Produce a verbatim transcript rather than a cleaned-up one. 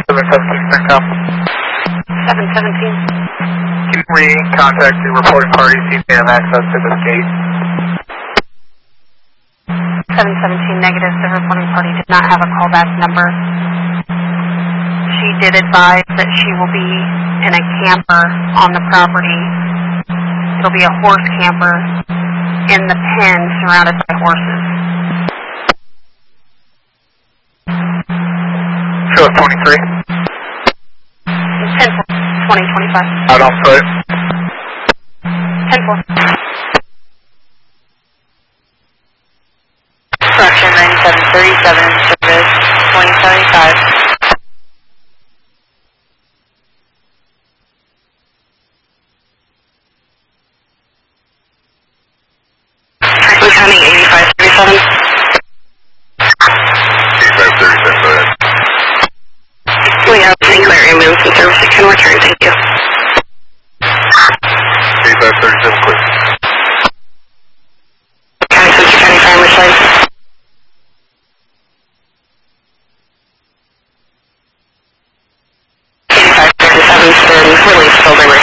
seven seventeen, Centcom. seven seventeen. Can we contact the reporting party, see if they have access to this gate? seven seventeen negative, the reporting party did not have a callback number. She did advise that she will be in a camper on the property. It'll be a horse camper in the pen surrounded by horses. Show twenty-three. ten four, twenty twenty-five. Out on foot. ten four. Correction ninety-seven thirty-seven, service twenty seventy-five. Franklin County eighty-five thirty-seven. eighty-five thirty-seven, go ahead. We have Saint Clair ambulance and service that can return, thank you. eighty-five thirty-seven, clear. County Central County Fire Merced. eighty-five thirty-seven's been released, building